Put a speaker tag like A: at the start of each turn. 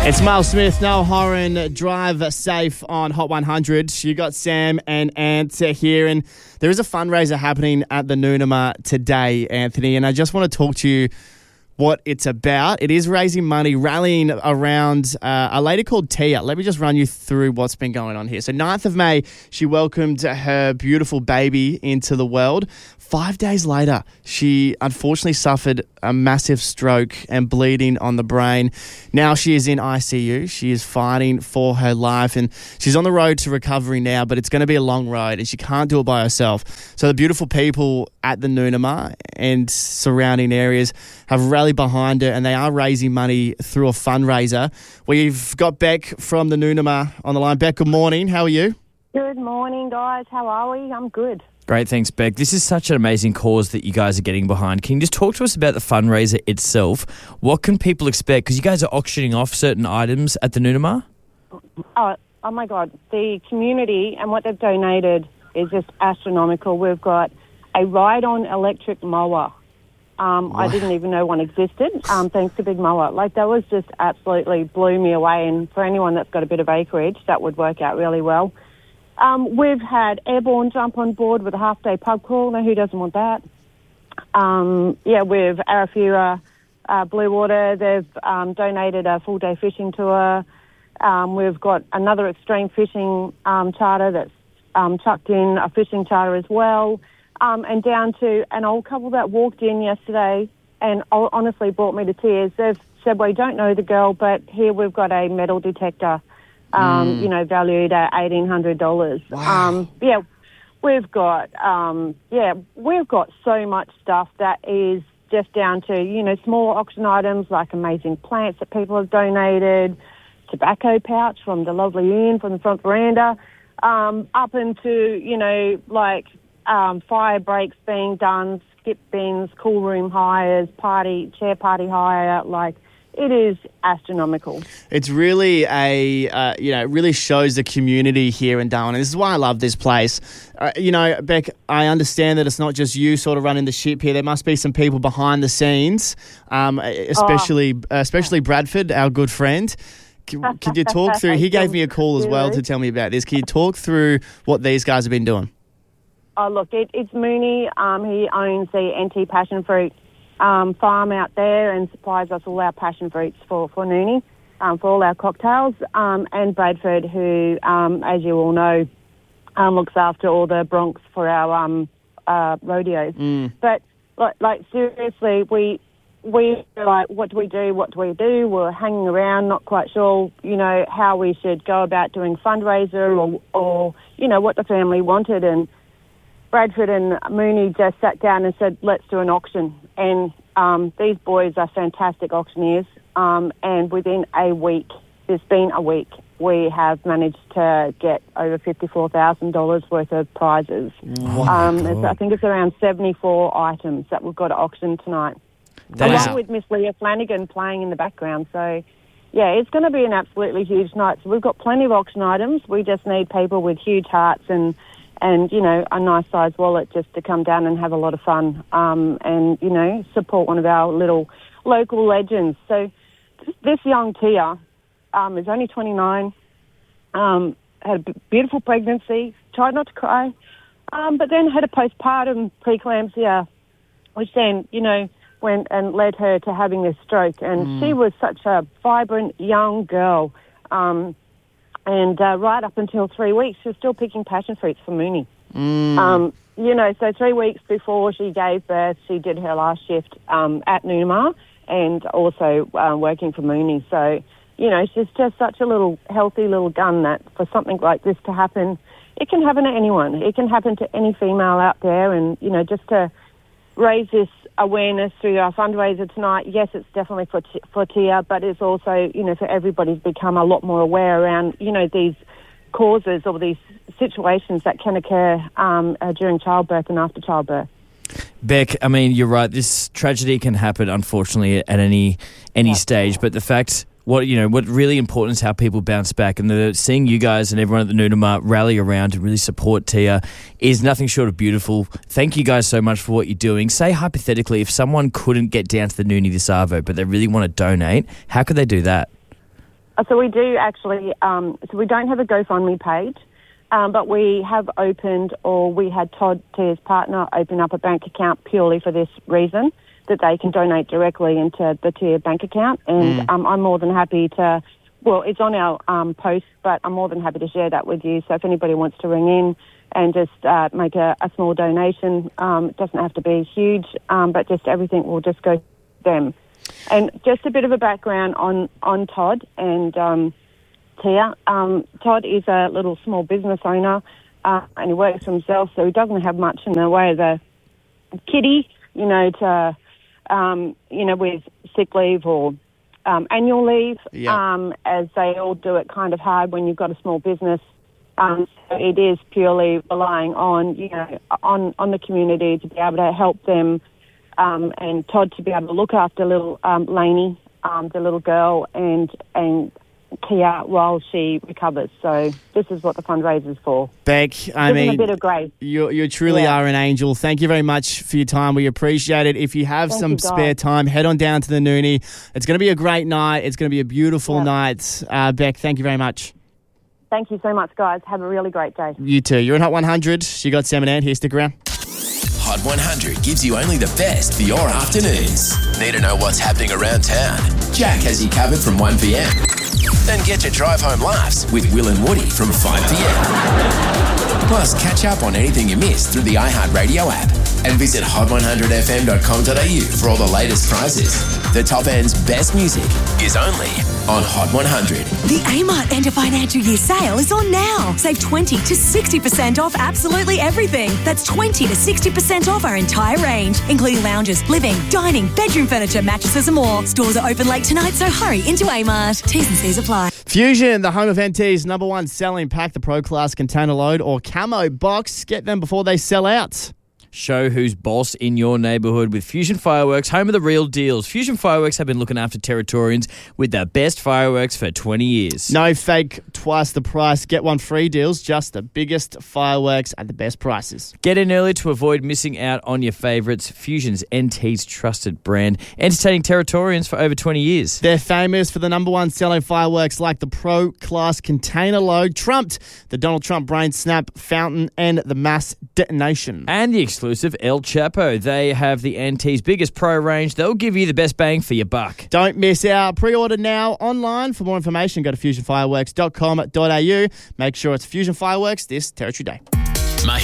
A: It's Miles Smith, Noel Horan, Drive Safe on Hot 100. You got Sam and Ant here, and there is a fundraiser happening at the Noonamah today, Anthony, and I just want to talk to you what it's about. It is raising money, rallying around a lady called Tia. Let me just run you through what's been going on here. So 9th of May, she welcomed her beautiful baby into the world. 5 days later, she unfortunately suffered a massive stroke and bleeding on the brain. Now she is in ICU. She is fighting for her life, and she's on the road to recovery now, but it's going to be a long road, and she can't do it by herself. So the beautiful people at the Noonamah and surrounding areas have rallied behind her, and they are raising money through a fundraiser. We've got Beck from the Noonamah on the line. Beck, good morning. How are you?
B: Good morning, guys. How are we? I'm good.
C: Great, thanks, Beck. This is such an amazing cause that you guys are getting behind. Can you just talk to us about the fundraiser itself? What can people expect? Because you guys are auctioning off certain items at the Noonamah.
B: Oh my God. The community and what they've donated is just astronomical. We've got a ride-on electric mower. I didn't even know one existed, thanks to Big Mower. Like, that was just absolutely blew me away. And for anyone that's got a bit of acreage, that would work out really well. We've had Airborne jump on board with a half-day pub crawl. Now, who doesn't want that? With Arafura Blue Water, they've donated a full-day fishing tour. We've got another extreme fishing charter that's chucked in a fishing charter as well. And down to an old couple that walked in yesterday and honestly brought me to tears. They've said, we don't know the girl, but here we've got a metal detector. Valued at $1,800.
A: Wow.
B: We've got so much stuff that is just down to, small auction items like amazing plants that people have donated, tobacco pouch from the lovely Ian from the front veranda, up into, fire breaks being done, skip bins, cool room hires, chair party hire, it is astronomical.
A: It's really it really shows the community here in Darwin. And this is why I love this place. Beck, I understand that it's not just you sort of running the ship here. There must be some people behind the scenes, especially Bradford, our good friend. Could you talk through? He gave me a call as well to tell me about this. Can you talk through what these guys have been doing?
B: Oh, look, it's Mooney. He owns the NT Passion Fruit farm out there and supplies us all our passion fruits for Noonie, for all our cocktails, and Bradford, who, as you all know, looks after all the broncs for our rodeos. But, seriously, we what do we do? What do we do? We're hanging around, not quite sure, how we should go about doing fundraiser or what the family wanted. And Bradford and Mooney just sat down and said, let's do an auction. And these boys are fantastic auctioneers. And within a week, it's been a week, we have managed to get over $54,000 worth of prizes. I think it's around 74 items that we've got to auction tonight. Along with Miss Leah Flanagan playing in the background. So, yeah, it's going to be an absolutely huge night. So we've got plenty of auction items. We just need people with huge hearts and a nice sized wallet just to come down and have a lot of fun and support one of our little local legends. So this young Tia is only 29, had a beautiful pregnancy, tried not to cry, but then had a postpartum preeclampsia, which then, went and led her to having this stroke. And she was such a vibrant young girl. And right up until 3 weeks, she was still picking passion fruits for Mooney. So 3 weeks before she gave birth, she did her last shift at Noonamah and also working for Mooney. So, she's just such a little healthy little gun that for something like this to happen, it can happen to anyone. It can happen to any female out there. And, just to raise this awareness through our fundraiser tonight, yes, it's definitely for Tia, but it's also, for everybody to become a lot more aware around, these causes or these situations that can occur during childbirth and after childbirth.
C: Beck, I mean, you're right. This tragedy can happen, unfortunately, at any stage. But the fact, what really important is how people bounce back. And seeing you guys and everyone at the Noonamah rally around to really support Tia is nothing short of beautiful. Thank you guys so much for what you're doing. Say, hypothetically, if someone couldn't get down to the Noonie this Arvo, but they really want to donate, how could they do that?
B: So we do actually, so we don't have a GoFundMe page, but we have opened, or we had Todd, Tia's partner, open up a bank account purely for this reason, that they can donate directly into the Tia bank account. And I'm more than happy to, well, it's on our post, but I'm more than happy to share that with you. So if anybody wants to ring in and just make a small donation, it doesn't have to be huge, but just everything will just go to them. And just a bit of a background on Todd and Tia. Todd is a little small business owner, and he works for himself, so he doesn't have much in the way of the kitty, to, with sick leave or annual leave, as they all do it kind of hard when you've got a small business. So it is purely relying on, on the community to be able to help them, and Todd to be able to look after little Lainey, the little girl, and Tia while she recovers. So this is what the fundraiser's for.
A: Beck, I mean,
B: a bit of grace.
A: You truly are an angel. Thank you very much for your time. We appreciate it. If you have some spare time, head on down to the Noonie. It's going to be a great night. It's going to be a beautiful night. Beck, thank you very much.
B: Thank you so much, guys. Have a really great day.
A: You too. You're in Hot 100. You got Sam and Ant here. Stick around.
D: Hot 100 gives you only the best for your afternoons. Need to know what's happening around town? Jack has you covered from 1 p.m. Then get your drive home laughs with Will and Woody from 5 p.m. Plus, catch up on anything you missed through the iHeartRadio app. And visit hot100fm.com.au for all the latest prizes. The top end's best music is only on Hot 100.
E: The Amart End of Financial Year sale is on now. Save 20 to 60% off absolutely everything. That's 20 to 60% off our entire range, including lounges, living, dining, bedroom furniture, mattresses and more. Stores are open late tonight, so hurry into Amart. T's and C's apply.
A: Fusion, the home of NT's number one selling pack, the Pro Class container load or camo box. Get them before they sell out.
C: Show who's boss in your neighbourhood with Fusion Fireworks, home of the real deals. Fusion Fireworks have been looking after Territorians with the best fireworks for 20 years.
A: No fake, twice the price. Get one free deals, just the biggest fireworks at the best prices.
C: Get in early to avoid missing out on your favourites. Fusion's NT's trusted brand, entertaining Territorians for over 20 years.
A: They're famous for the number one selling fireworks like the Pro Class container load, trumped the Donald Trump brain snap fountain and the mass detonation.
C: And the exclusive El Chapo. They have the NT's biggest pro range. They'll give you the best bang for your buck.
A: Don't miss out. Pre-order now online. For more information, go to fusionfireworks.com.au. Make sure it's Fusion Fireworks this Territory Day.